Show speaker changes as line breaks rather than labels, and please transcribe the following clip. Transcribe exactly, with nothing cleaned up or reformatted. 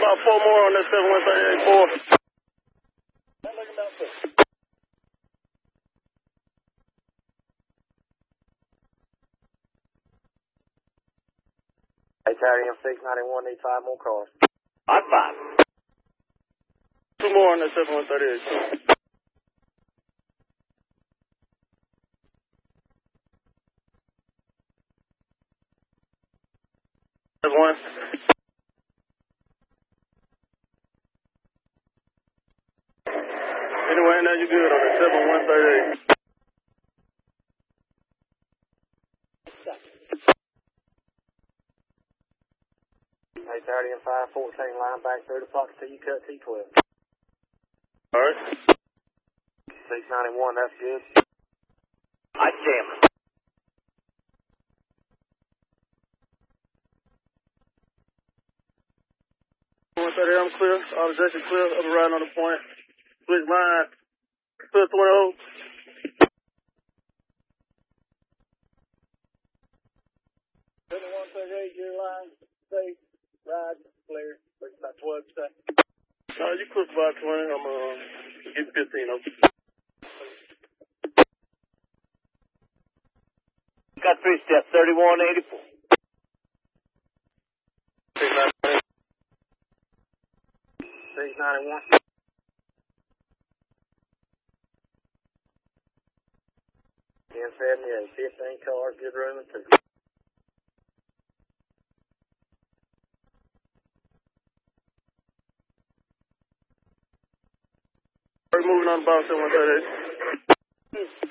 about four more on that seven one three eight four.
Hey, Terry, M six ninety-one, need five more cars.
On five.
Two more on that seven one three eight. That's one. Anyway, now you're good on the seven one three eight.
Hey, thirty and five fourteen, line back through the pocket till you cut T twelve.
Alright.
six ninety-one, that's good.
I jam.
one thirty, I'm clear. All objective clear. Up and right on the point. Switch line. Clear twenty. seven one three eight, your line. Safe. Ride. Clear. About twelve seconds. No, you clear for about twenty. I'm uh, getting fifteen of them.
Got three steps, thirty-one eighty-four.
six ninety-one. ten seventy-eight, fifteen cars, good room and two.
We're moving on about seven one three eight.